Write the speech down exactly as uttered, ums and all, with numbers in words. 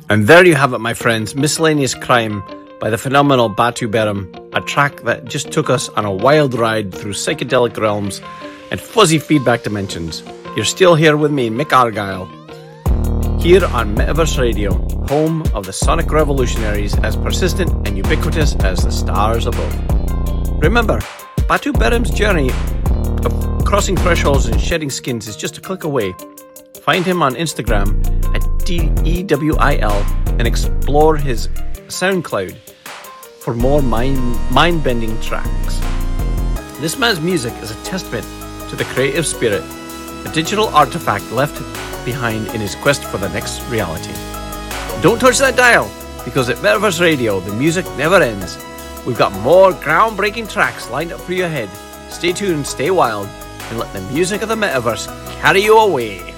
And there you have it, my friends, Miscellaneous Crime by the phenomenal Batu Beram, a track that just took us on a wild ride through psychedelic realms and fuzzy feedback dimensions. You're still here with me, Mick Argyle, here on Metaverse Radio, home of the sonic revolutionaries as persistent and ubiquitous as the stars above. Remember, Batu Beram's journey of crossing thresholds and shedding skins is just a click away. Find him on Instagram at D E W I L and explore his SoundCloud for more mind, mind-bending tracks. This man's music is a testament to the creative spirit, a digital artifact left behind in his quest for the next reality. Don't touch that dial, because at Metaverse Radio, the music never ends. We've got more groundbreaking tracks lined up for you ahead. Stay tuned, stay wild, and let the music of the Metaverse carry you away.